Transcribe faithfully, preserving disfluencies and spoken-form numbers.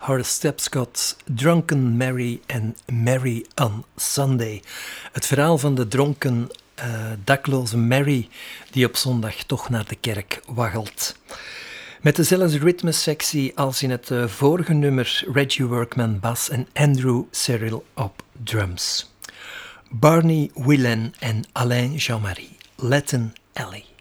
Horace Tapscott's Drunken Mary en Mary on Sunday. Het verhaal van de dronken, uh, dakloze Mary die op zondag toch naar de kerk waggelt. Met dezelfde ritmesectie als in het uh, vorige nummer, Reggie Workman bas en Andrew Cyril op drums. Barney Whelan en Alain Jean-Marie, Latin Alley.